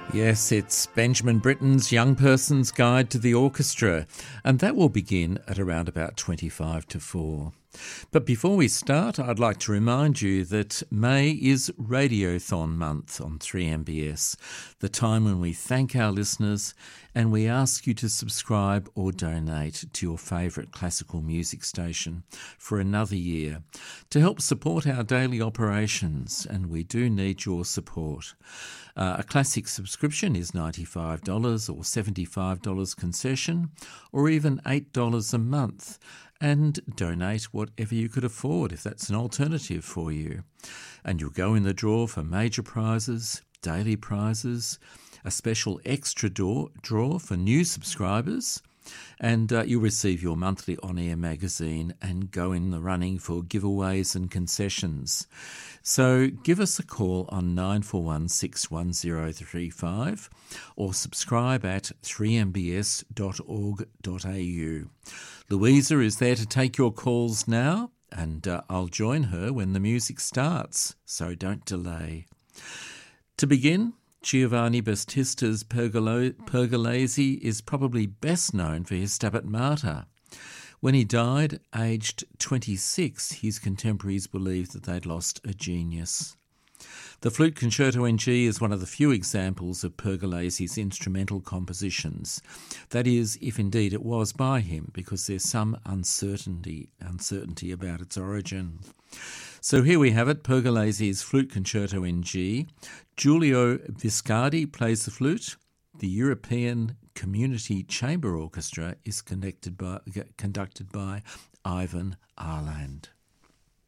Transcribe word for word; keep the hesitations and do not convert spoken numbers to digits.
Yes, it's Benjamin Britten's Young Person's Guide to the Orchestra, and that will begin at around about twenty-five to four. But before we start, I'd like to remind you that May is Radiothon month on three M B S, the time when we thank our listeners and we ask you to subscribe or donate to your favourite classical music station for another year to help support our daily operations, and we do need your support. Uh, a classic subscription is ninety-five dollars or seventy-five dollars concession, or even eight dollars a month. And donate whatever you could afford if that's an alternative for you. And you'll go in the draw for major prizes, daily prizes, a special extra draw, draw for new subscribers, and uh, you'll receive your monthly on-air magazine and go in the running for giveaways and concessions. So give us a call on nine four one, six one zero three five or subscribe at three m b s dot org dot a u. Louisa is there to take your calls now, and uh, I'll join her when the music starts, so don't delay. To begin, Giovanni Battista's Pergolo- Pergolesi is probably best known for his Stabat Mater. When he died, aged twenty-six, his contemporaries believed that they'd lost a genius. The Flute Concerto in G is one of the few examples of Pergolesi's instrumental compositions. That is, if indeed it was by him, because there's some uncertainty uncertainty about its origin. So here we have it, Pergolesi's Flute Concerto in G. Giulio Viscardi plays the flute. The European Community Chamber Orchestra is conducted by, conducted by Ivan Arland.